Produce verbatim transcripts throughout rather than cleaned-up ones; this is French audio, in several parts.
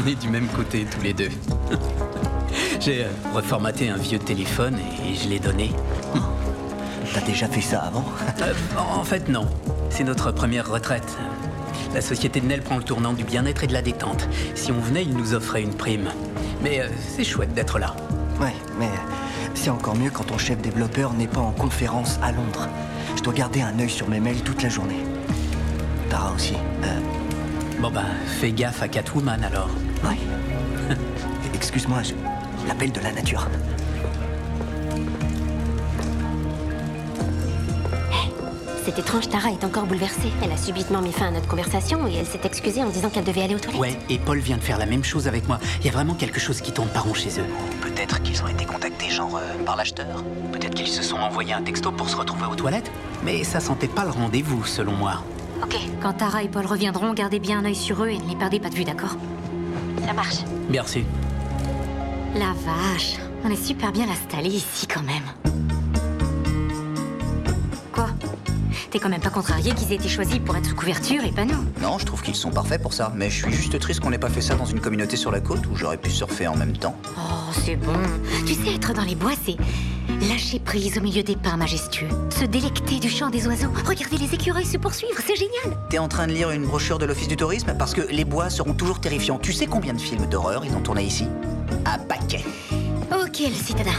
On est du même côté tous les deux. J'ai euh, reformaté un vieux téléphone et je l'ai donné. T'as déjà fait ça avant? euh, En fait, non. C'est notre première retraite. La société de Nell prend le tournant du bien-être et de la détente. Si on venait, il nous offrait une prime. Mais euh, c'est chouette d'être là. Ouais, mais c'est encore mieux quand ton chef développeur n'est pas en conférence à Londres. Je dois garder un œil sur mes mails toute la journée. Tara aussi. Euh... Bon bah, fais gaffe à Catwoman alors. Ouais. Excuse-moi, je... l'appel de la nature. C'est étrange, Tara est encore bouleversée. Elle a subitement mis fin à notre conversation et elle s'est excusée en disant qu'elle devait aller aux toilettes. Ouais, et Paul vient de faire la même chose avec moi. Il y a vraiment quelque chose qui tourne pas rond chez eux. Peut-être qu'ils ont été contactés, genre euh, par l'acheteur. Peut-être qu'ils se sont envoyés un texto pour se retrouver aux toilettes. Mais ça sentait pas le rendez-vous, selon moi. Ok, Quand Tara et Paul reviendront, gardez bien un œil sur eux et ne les perdez pas de vue, d'accord? ça marche. Merci. La vache, on est super bien installés ici quand même. Quoi? T'es quand même pas contrarié qu'ils aient été choisis pour être sous couverture et pas nous? Non, je trouve qu'ils sont parfaits pour ça. Mais je suis juste triste qu'on n'ait pas fait ça dans une communauté sur la côte où j'aurais pu surfer en même temps. Oh, c'est bon. Tu sais, être dans les bois, c'est lâcher prise au milieu des pins majestueux, se délecter du chant des oiseaux, regarder les écureuils se poursuivre, c'est génial. T'es en train de lire une brochure de l'Office du tourisme? Parce que les bois seront toujours terrifiants. Tu sais combien de films d'horreur ils ont tourné ici? Un paquet. Ok, le citadin.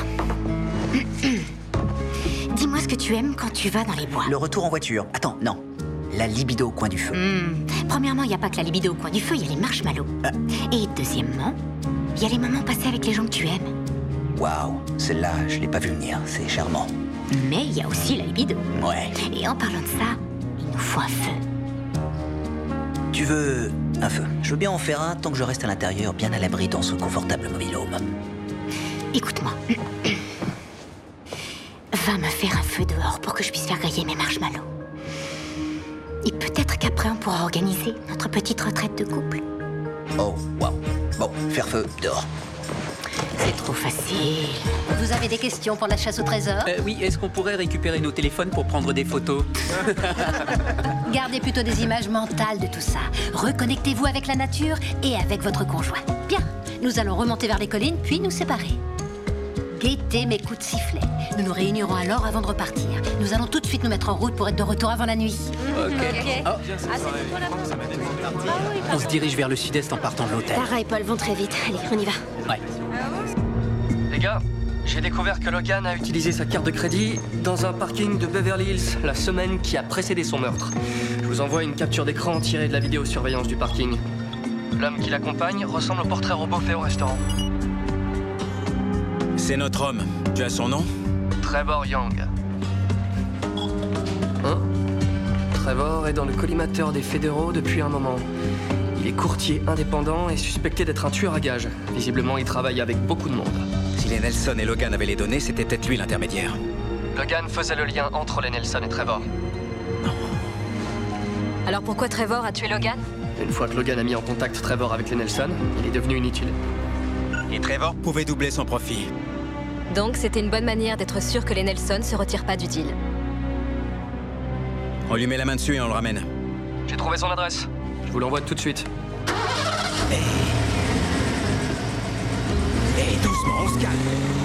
Dis-moi ce que tu aimes quand tu vas dans les bois. Le retour en voiture. Attends, non. La libido au coin du feu. Hmm. Premièrement, il n'y a pas que la libido au coin du feu, il y a les marshmallows. Ah. Et deuxièmement, il y a les moments passés avec les gens que tu aimes. Waouh, celle-là, je l'ai pas vue venir. C'est charmant. Mais il y a aussi la libido. Ouais. Et en parlant de ça, il nous faut un feu. Tu veux un feu? Je veux bien en faire un tant que je reste à l'intérieur, bien à l'abri dans ce confortable mobil-home. Écoute-moi. Va me faire un feu dehors pour que je puisse faire griller mes marshmallows. Et peut-être qu'après on pourra organiser notre petite retraite de couple. Oh, waouh. Bon, faire feu dehors. C'est trop facile. Vous avez des questions pour la chasse au trésor? Euh, oui, est-ce qu'on pourrait récupérer nos téléphones pour prendre des photos? Gardez plutôt des images mentales de tout ça. Reconnectez-vous avec la nature et avec votre conjoint. Bien, nous allons remonter vers les collines, puis nous séparer. Guettez mes coups de sifflet. Nous nous réunirons alors avant de repartir. Nous allons tout de suite nous mettre en route pour être de retour avant la nuit. Ok. Ok. Oh, Ah, c'est pour la pause. on se dirige vers le sud-est en partant de l'hôtel. Tara et Paul vont très vite. Allez, on y va. Ouais. Les gars, j'ai découvert que Logan a utilisé sa carte de crédit dans un parking de Beverly Hills la semaine qui a précédé son meurtre. Je vous envoie une capture d'écran tirée de la vidéosurveillance du parking. L'homme qui l'accompagne ressemble au portrait robot fait au restaurant. C'est notre homme. Tu as son nom? Trevor Young. Hein? Trevor est dans le collimateur des fédéraux depuis un moment. Il est courtier indépendant et suspecté d'être un tueur à gages. Visiblement, il travaille avec beaucoup de monde. Si les Nelson et Logan avaient les données, c'était peut-être lui l'intermédiaire. Logan faisait le lien entre les Nelson et Trevor. Alors pourquoi Trevor a tué Logan? Une fois que Logan a mis en contact Trevor avec les Nelson, il est devenu inutile. Et Trevor pouvait doubler son profit. Donc c'était une bonne manière d'être sûr que les Nelson se retirent pas du deal. On lui met la main dessus et on le ramène. J'ai trouvé son adresse. Je vous l'envoie tout de suite. Et doucement, on se calme.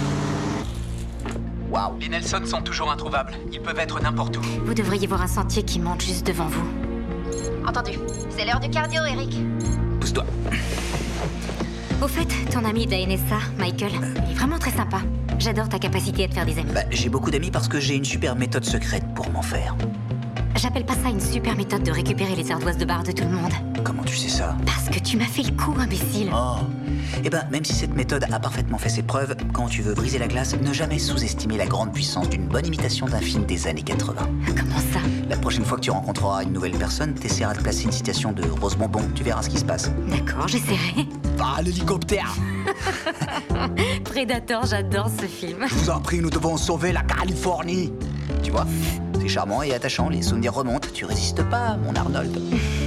Waouh. Les Nelson sont toujours introuvables. Ils peuvent être n'importe où. Vous devriez voir un sentier qui monte juste devant vous. Entendu. C'est l'heure du cardio, Eric. Pousse-toi. Au fait, ton ami de la N S A, Michael, il est vraiment très sympa. J'adore ta capacité à te faire des amis. Bah, j'ai beaucoup d'amis parce que j'ai une super méthode secrète pour m'en faire. J'appelle pas ça une super méthode de récupérer les ardoises de bar de tout le monde. Comment tu sais ça? Parce que tu m'as fait le coup, imbécile. Oh. Eh ben, même si cette méthode a parfaitement fait ses preuves, quand tu veux briser la glace, ne jamais sous-estimer la grande puissance d'une bonne imitation d'un film des années quatre-vingts. Comment ça? La prochaine fois que tu rencontreras une nouvelle personne, t'essaieras de placer une citation de Rose Bonbon. Tu verras ce qui se passe. D'accord, j'essaierai. Ah, l'hélicoptère! Predator, j'adore ce film. Je vous en prie, nous devons sauver la Californie! Tu vois, c'est charmant et attachant, les souvenirs remontent. Tu résistes pas, mon Arnold.